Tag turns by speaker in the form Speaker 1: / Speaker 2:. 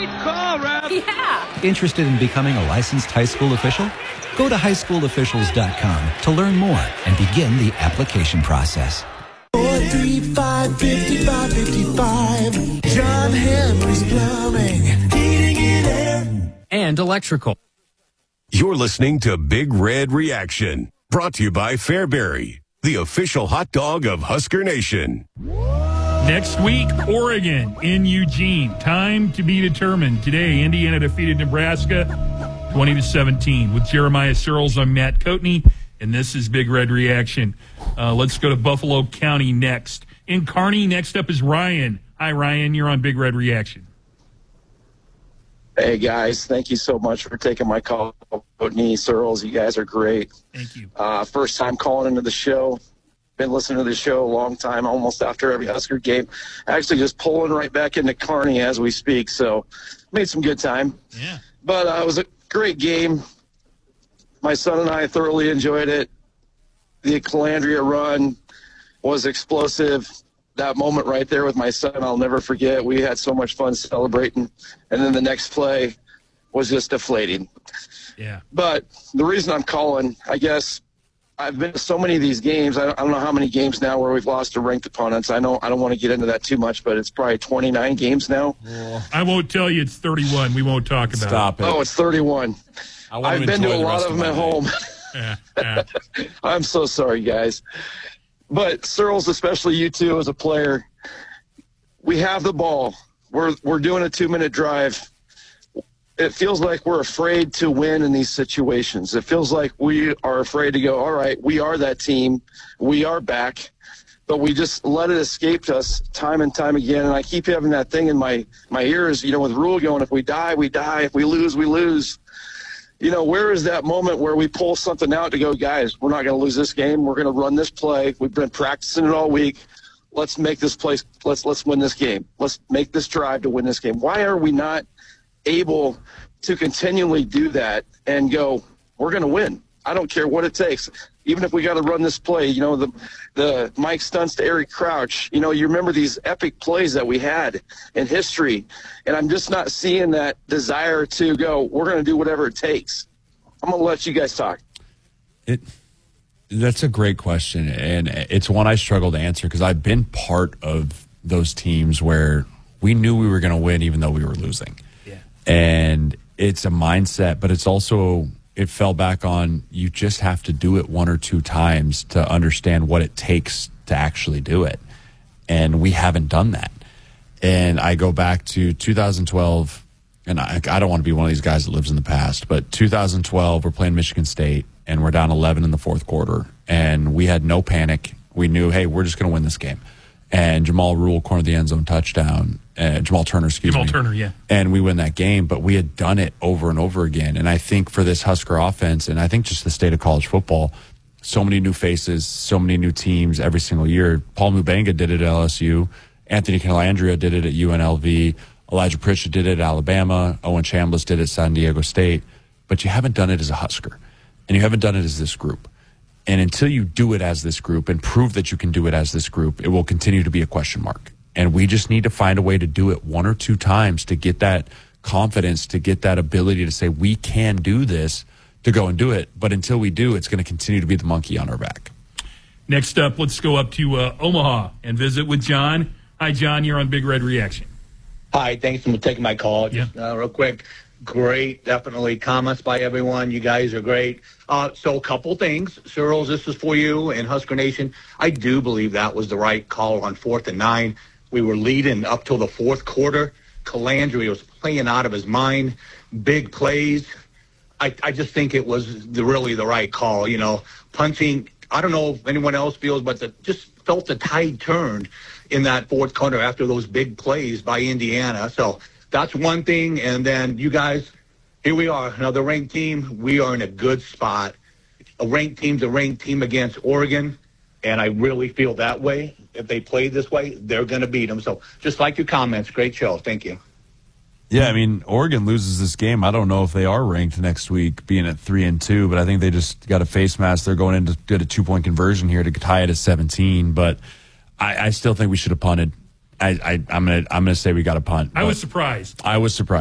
Speaker 1: Great call, Ref.
Speaker 2: Yeah.
Speaker 3: Interested in becoming a licensed high school official? Go to highschoolofficials.com to learn more and begin the application process.
Speaker 4: 435-5555. John Henry's Plumbing, Heating and Air.
Speaker 5: And electrical.
Speaker 6: You're listening to Big Red Reaction, brought to you by Fairbury, the official hot dog of Husker Nation.
Speaker 7: Next week, Oregon in Eugene. Time to be determined. Today, Indiana defeated Nebraska 20-17. With Jeremiah Searles, I'm Matt Coatney, and this is Big Red Reaction. Let's go to Buffalo County next. In Kearney, next up is Ryan. Hi, Ryan. You're on Big Red Reaction.
Speaker 8: Hey, guys. Thank you so much for taking my call. Coatney, Searles, you guys are great.
Speaker 7: Thank you.
Speaker 8: First time calling into the show. Been listening to the show a long time, almost after every Husker game. Actually just pulling right back into Kearney as we speak, so made some good time.
Speaker 7: Yeah.
Speaker 8: But it was a great game. My son and I thoroughly enjoyed it. The Calandria run was explosive. That moment right there with my son, I'll never forget. We had so much fun celebrating. And then the next play was just deflating.
Speaker 7: Yeah.
Speaker 8: But the reason I'm calling, I guess, I've been to so many of these games. I don't know how many games now where we've lost to ranked opponents. I don't want to get into that too much, but it's probably 29 games now.
Speaker 7: I won't tell you it's 31. We won't talk about
Speaker 9: Stop it.
Speaker 8: Oh, it's 31. I've been to a lot of them at home.
Speaker 7: Yeah.
Speaker 8: I'm so sorry, guys. But Searles, especially you two as a player, we have the ball. We're doing a 2-minute drive. It feels like we're afraid to win in these situations. It feels like we are afraid to go, all right, we are that team. We are back. But we just let it escape us time and time again. And I keep having that thing in my ears, with Rule going, if we die, we die. If we lose, we lose. Where is that moment where we pull something out to go, guys, we're not going to lose this game. We're going to run this play. We've been practicing it all week. Let's make this place. Let's win this game. Let's make this drive to win this game. Why are we not able to continually do that and go, we're going to win? I don't care what it takes. Even if we got to run this play, the Mike Stunts to Eric Crouch, you remember these epic plays that we had in history. And I'm just not seeing that desire to go, we're going to do whatever it takes. I'm going to let you guys talk.
Speaker 9: That's a great question. And it's one I struggle to answer because I've been part of those teams where we knew we were going to win even though we were losing.
Speaker 7: Yeah.
Speaker 9: And it's a mindset, but it's also, it fell back on, you just have to do it one or two times to understand what it takes to actually do it. And we haven't done that. And I go back to 2012, and I don't want to be one of these guys that lives in the past, but 2012, we're playing Michigan State, and we're down 11 in the fourth quarter. And we had no panic. We knew, hey, we're just going to win this game. And Jamal Rule cornered the end zone touchdown. Jamal Turner,
Speaker 7: Jamal Turner, yeah.
Speaker 9: And we win that game, but we had done it over and over again. And I think for this Husker offense, and I think just the state of college football, so many new faces, so many new teams every single year. Paul Mubenga did it at LSU. Anthony Calandria did it at UNLV. Elijah Pritchett did it at Alabama. Owen Chambliss did it at San Diego State. But you haven't done it as a Husker, and you haven't done it as this group. And until you do it as this group and prove that you can do it as this group, it will continue to be a question mark. And we just need to find a way to do it one or two times to get that confidence, to get that ability to say, we can do this, to go and do it. But until we do, it's going to continue to be the monkey on our back.
Speaker 7: Next up, let's go up to Omaha and visit with John. Hi, John. You're on Big Red Reaction.
Speaker 10: Hi. Thanks for taking my call. Just
Speaker 7: Yeah.
Speaker 10: Real quick. Great. Definitely comments by everyone. You guys are great. So a couple things. Searles, this is for you and Husker Nation. I do believe that was the right call on 4th and 9. We were leading up till the fourth quarter. Calandria was playing out of his mind. Big plays. I just think it was really the right call. Punching. I don't know if anyone else feels, but just felt the tide turned in that fourth quarter after those big plays by Indiana. So that's one thing. And then you guys, here we are, another ranked team. We are in a good spot. A ranked team's a ranked team against Oregon, and I really feel that way. If they play this way, they're going to beat them. So just like your comments, great show. Thank you.
Speaker 9: Yeah, I mean, Oregon loses this game. I don't know if they are ranked next week, being at 3-2, but I think they just got a face mask. They're going in to get a 2-point conversion here to tie it at 17. But I still think we should have punted. I'm gonna say we got to punt.
Speaker 7: I was surprised.
Speaker 9: I was surprised.